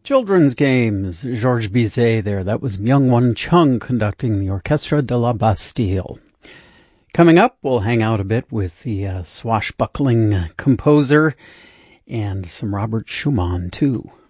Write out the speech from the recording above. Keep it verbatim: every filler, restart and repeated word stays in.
Children's games, Georges Bizet there. That was Myung-Whun Chung conducting the Orchestre de la Bastille. Coming up, we'll hang out a bit with the uh, swashbuckling composer and some Robert Schumann, too.